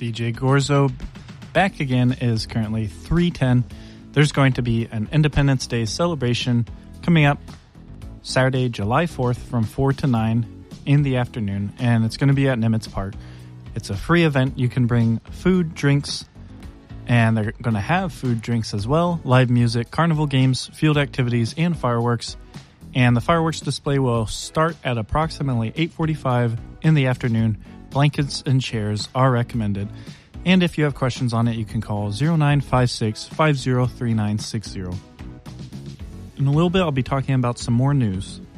DJ Gorzo back again. Is currently 3:10. There's going to be an Independence Day celebration coming up Saturday, July 4th from 4 to 9 in the afternoon, and it's going to be at Nimitz Park. It's a free event. You can bring food, drinks, and they're going to have food, drinks as well, live music, carnival games, field activities, and fireworks. And the fireworks display will start at approximately 8:45 in the afternoon. Blankets and chairs are recommended. And if you have questions on it, you can call 0956-503960. In a little bit, I'll be talking about some more news.